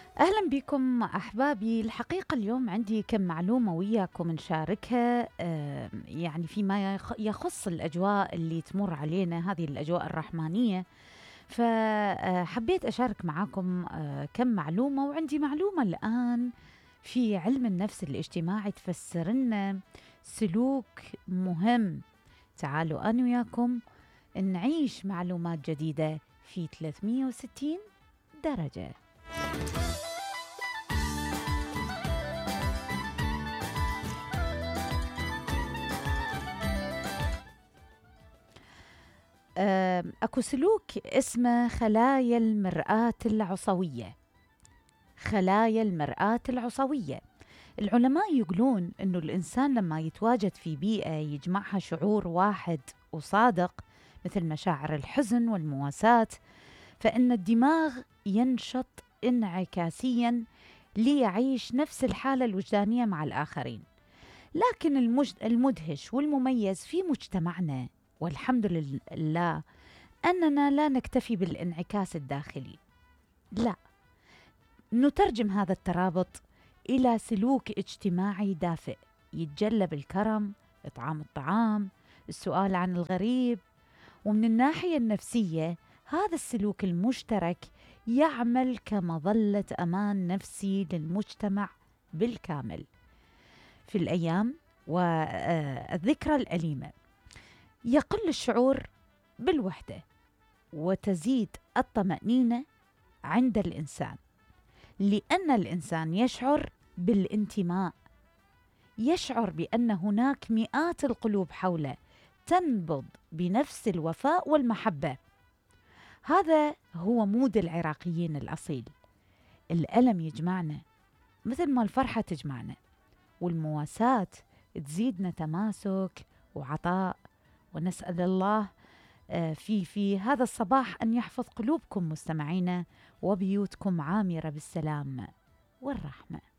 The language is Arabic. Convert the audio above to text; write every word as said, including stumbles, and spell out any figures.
أهلا بكم أحبابي. الحقيقة اليوم عندي كم معلومة وياكم نشاركها، آه، يعني فيما يخ- يخص الأجواء اللي تمر علينا، هذه الأجواء الرحمانية. فحبيت أشارك معاكم آه، كم معلومة، وعندي معلومة الآن في علم النفس الاجتماعي تفسر لنا سلوك مهم. تعالوا أنا وياكم نعيش معلومات جديدة في ثلاثمئة وستين درجة. آم، اكو سلوك اسمه خلايا المرآة العصوية. خلايا المرآة العصوية، العلماء يقولون انه الانسان لما يتواجد في بيئة يجمعها شعور واحد وصادق، مثل مشاعر الحزن والمواساة، فإن الدماغ ينشط انعكاسيا ليعيش نفس الحالة الوجدانية مع الآخرين. لكن المجد المدهش والمميز في مجتمعنا، والحمد لله، أننا لا نكتفي بالانعكاس الداخلي، لا، نترجم هذا الترابط إلى سلوك اجتماعي دافئ يتجلى بالكرم، إطعام الطعام، السؤال عن الغريب. ومن الناحية النفسية، هذا السلوك المشترك يعمل كمظلة أمان نفسي للمجتمع بالكامل. في الأيام والذكرى الأليمة يقل الشعور بالوحدة، وتزيد الطمأنينة عند الإنسان، لأن الإنسان يشعر بالانتماء، يشعر بأن هناك مئات القلوب حوله تنبض بنفس الوفاء والمحبة. هذا هو مود العراقيين الأصيل. الألم يجمعنا مثل ما الفرحة تجمعنا، والمواساة تزيدنا تماسك وعطاء. ونسأل الله في في هذا الصباح أن يحفظ قلوبكم مستمعينا، وبيوتكم عامرة بالسلام والرحمة.